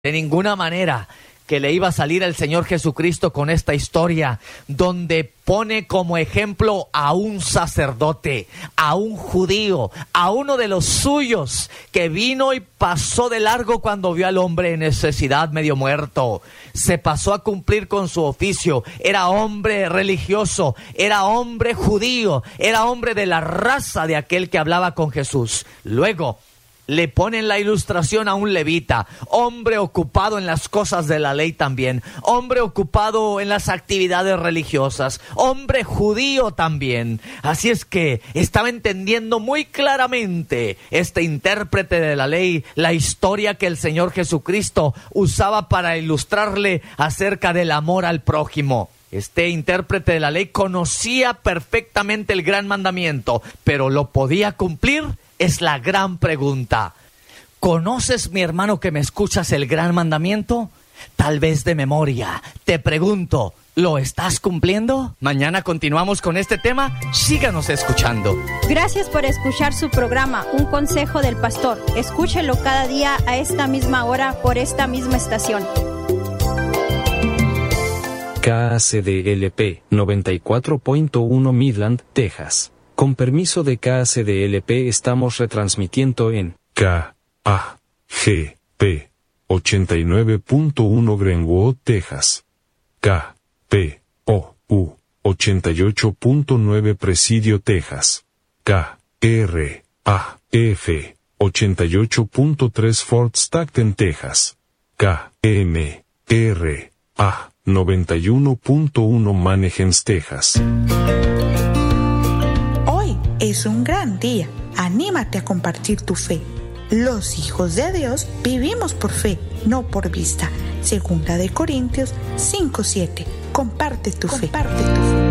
De ninguna manera que le iba a salir el Señor Jesucristo con esta historia, donde pone como ejemplo a un sacerdote, a un judío, a uno de los suyos, que vino y pasó de largo cuando vio al hombre en necesidad medio muerto. Se pasó a cumplir con su oficio. Era hombre religioso, era hombre judío, era hombre de la raza de aquel que hablaba con Jesús. Luego le ponen la ilustración a un levita, hombre ocupado en las cosas de la ley también, hombre ocupado en las actividades religiosas, hombre judío también. Así es que estaba entendiendo muy claramente este intérprete de la ley la historia que el Señor Jesucristo usaba para ilustrarle acerca del amor al prójimo. Este intérprete de la ley conocía perfectamente el gran mandamiento, pero ¿lo podía cumplir? Es la gran pregunta. ¿Conoces, mi hermano, que me escuchas, el gran mandamiento? Tal vez de memoria. Te pregunto, ¿lo estás cumpliendo? Mañana continuamos con este tema. Síganos escuchando. Gracias por escuchar su programa, Un Consejo del Pastor. Escúchelo cada día a esta misma hora por esta misma estación. KACDLP 94.1 Midland, Texas. Con permiso de KACDLP estamos retransmitiendo en KAGP 89.1 Greenwood, Texas. KPOU 88.9 Presidio, Texas. KRAF 88.3 Fort Stockton, Texas. KMRA 91.1 Mannheim, Texas. Es un gran día. Anímate a compartir tu fe. Los hijos de Dios vivimos por fe, no por vista. 2 Corintios 5:7. Comparte tu fe.